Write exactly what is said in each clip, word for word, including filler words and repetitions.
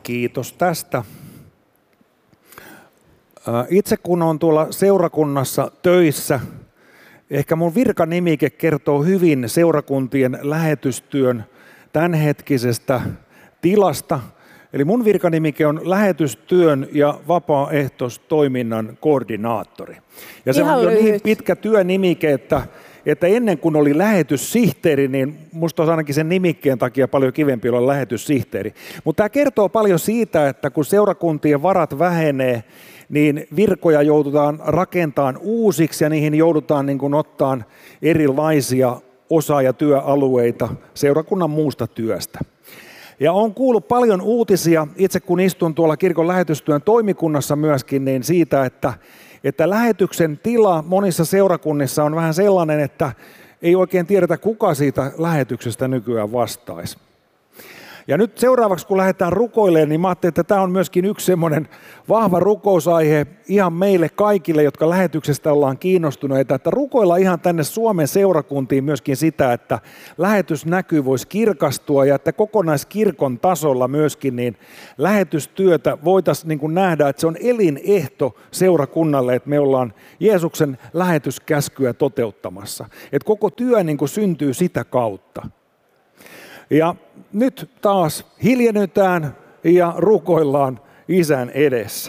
kiitos tästä. Itse kun olen tuolla seurakunnassa töissä, ehkä mun virkanimike kertoo hyvin seurakuntien lähetystyön tämänhetkisestä tilasta. Eli mun virkanimike on lähetystyön ja vapaaehtoistoiminnan koordinaattori. Ja se Ihan on jo lyhyt. niin pitkä työnimike, että, että ennen kuin oli lähetyssihteeri, niin musta olisi ainakin sen nimikkeen takia paljon kivempi olla lähetyssihteeri. Mutta tämä kertoo paljon siitä, että kun seurakuntien varat vähenee, niin virkoja joudutaan rakentamaan uusiksi ja niihin joudutaan niin kuin ottaan erilaisia osa- ja työalueita seurakunnan muusta työstä. Ja olen kuullut paljon uutisia, itse kun istun tuolla kirkon lähetystyön toimikunnassa myöskin, niin siitä, että, että lähetyksen tila monissa seurakunnissa on vähän sellainen, että ei oikein tiedetä, kuka siitä lähetyksestä nykyään vastaisi. Ja nyt seuraavaksi, kun lähdetään rukoilemaan, niin mä ajattelin, että tämä on myöskin yksi semmoinen vahva rukousaihe ihan meille kaikille, jotka lähetyksestä ollaan kiinnostuneita, että rukoilla ihan tänne Suomen seurakuntiin myöskin sitä, että lähetysnäky voisi kirkastua ja että kokonaiskirkon tasolla myöskin niin lähetystyötä voitaisiin niin kuin nähdä, että se on elinehto seurakunnalle, että me ollaan Jeesuksen lähetyskäskyä toteuttamassa. Että koko työ niin kuin syntyy sitä kautta. Ja nyt taas hiljennytään ja rukoillaan Isän edessä.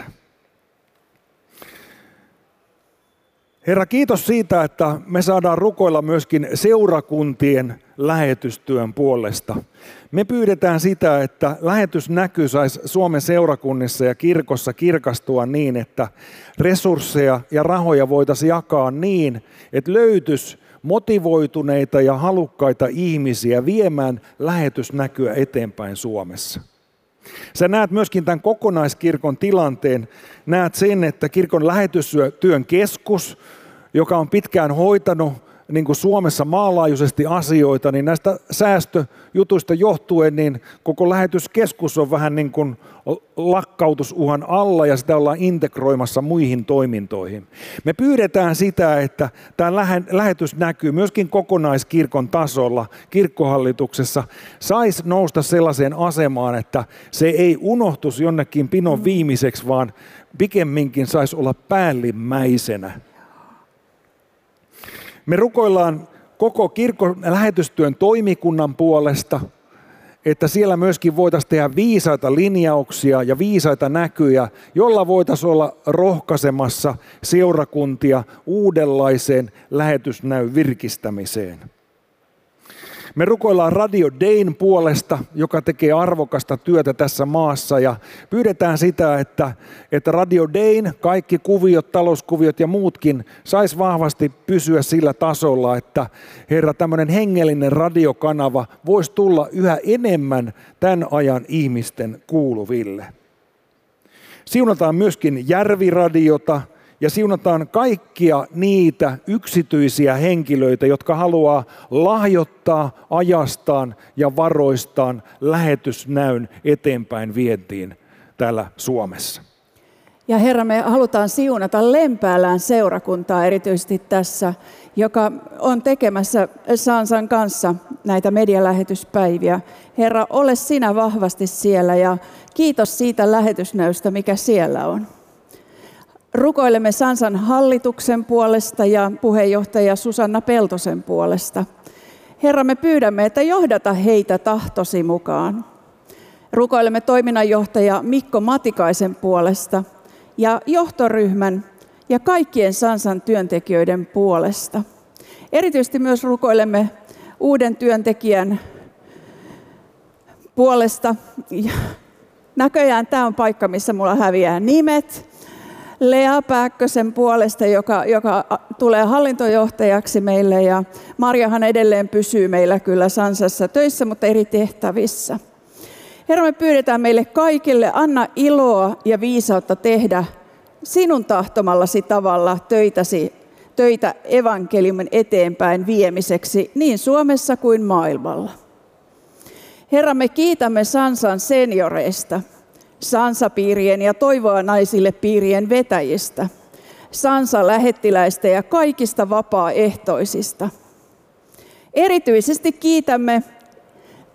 Herra, kiitos siitä, että me saadaan rukoilla myöskin seurakuntien lähetystyön puolesta. Me pyydetään sitä, että lähetysnäky saisi Suomen seurakunnissa ja kirkossa kirkastua niin, että resursseja ja rahoja voitaisiin jakaa niin, että löytyisi motivoituneita ja halukkaita ihmisiä viemään lähetysnäkyä eteenpäin Suomessa. Sä näet myöskin tämän kokonaiskirkon tilanteen. Näet sen, että kirkon lähetystyön keskus, joka on pitkään hoitanut niin kuin Suomessa maanlaajuisesti asioita, niin näistä säästöjutuista johtuen niin koko lähetyskeskus on vähän niin kuin lakkautusuhan alla ja sitä ollaan integroimassa muihin toimintoihin. Me pyydetään sitä, että tämä lähetys näkyy myöskin kokonaiskirkon tasolla, kirkkohallituksessa, saisi nousta sellaiseen asemaan, että se ei unohtuisi jonnekin pinon viimeiseksi, vaan pikemminkin saisi olla päällimmäisenä. Me rukoillaan koko kirkon lähetystyön toimikunnan puolesta, että siellä myöskin voitaisiin tehdä viisaita linjauksia ja viisaita näkyjä, jolla voitaisiin olla rohkaisemassa seurakuntia uudenlaiseen lähetysnäyn virkistämiseen. Me rukoillaan Radio Dayn puolesta, joka tekee arvokasta työtä tässä maassa, ja pyydetään sitä, että, että Radio Dayn kaikki kuviot, talouskuviot ja muutkin sais vahvasti pysyä sillä tasolla, että Herra, tämmöinen hengellinen radiokanava voisi tulla yhä enemmän tämän ajan ihmisten kuuluville. Siunataan myöskin Järviradiota. Ja siunataan kaikkia niitä yksityisiä henkilöitä, jotka haluaa lahjoittaa ajastaan ja varoistaan lähetysnäyn eteenpäin vientiin täällä Suomessa. Ja Herra, me halutaan siunata Lempäälän seurakuntaa erityisesti tässä, joka on tekemässä Sansan kanssa näitä medialähetyspäiviä. Herra, ole sinä vahvasti siellä ja kiitos siitä lähetysnäystä, mikä siellä on. Rukoilemme Sansan hallituksen puolesta ja puheenjohtaja Susanna Peltosen puolesta. Herra, me pyydämme, että johdata heitä tahtosi mukaan. Rukoilemme toiminnanjohtaja Mikko Matikaisen puolesta ja johtoryhmän ja kaikkien Sansan työntekijöiden puolesta. Erityisesti myös rukoilemme uuden työntekijän puolesta. Näköjään tämä on paikka, missä mulla häviää nimet. Lea Pääkkösen puolesta, joka, joka tulee hallintojohtajaksi meille, ja Marjahan edelleen pysyy meillä kyllä Sansassa töissä, mutta eri tehtävissä. Herra, me pyydetään meille kaikille, anna iloa ja viisautta tehdä sinun tahtomallasi tavalla töitäsi, töitä evankeliumin eteenpäin viemiseksi niin Suomessa kuin maailmalla. Herra, me kiitämme Sansan senioreista, Sansa-piirien ja Toivoa naisille piirien vetäjistä, Sansa-lähettiläistä ja kaikista vapaaehtoisista. Erityisesti kiitämme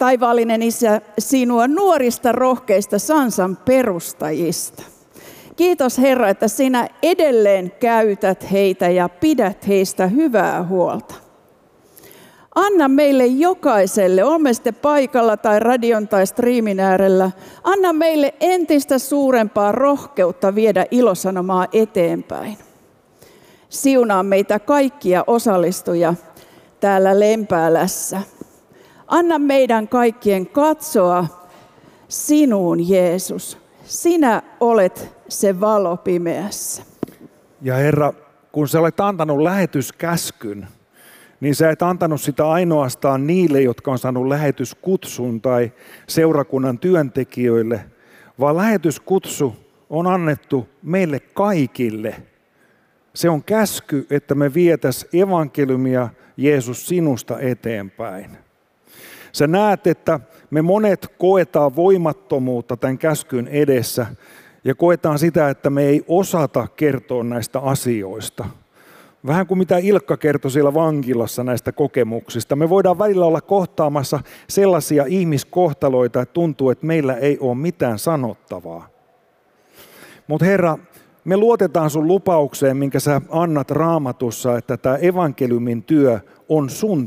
taivaallinen Isä, sinua nuorista rohkeista Sansan perustajista. Kiitos Herra, että sinä edelleen käytät heitä ja pidät heistä hyvää huolta. Anna meille jokaiselle, olemme sitten paikalla tai radion tai striimin äärellä, anna meille entistä suurempaa rohkeutta viedä ilosanomaa eteenpäin. Siunaa meitä kaikkia osallistujia täällä Lempäälässä. Anna meidän kaikkien katsoa sinuun, Jeesus. Sinä olet se valo pimeässä. Ja Herra, kun sä olet antanut lähetyskäskyn, niin sä et antanut sitä ainoastaan niille, jotka on saanut lähetyskutsun tai seurakunnan työntekijöille, vaan lähetyskutsu on annettu meille kaikille. Se on käsky, että me vietäis evankeliumia, Jeesus, sinusta eteenpäin. Sä näet, että me monet koetaan voimattomuutta tämän käskyn edessä ja koetaan sitä, että me ei osata kertoa näistä asioista. Vähän kuin mitä Ilkka kertoi siellä vankilassa näistä kokemuksista. Me voidaan välillä olla kohtaamassa sellaisia ihmiskohtaloita, että tuntuu, että meillä ei ole mitään sanottavaa. Mutta Herra, me luotetaan sun lupaukseen, minkä sä annat Raamatussa, että tämä evankeliumin työ on sun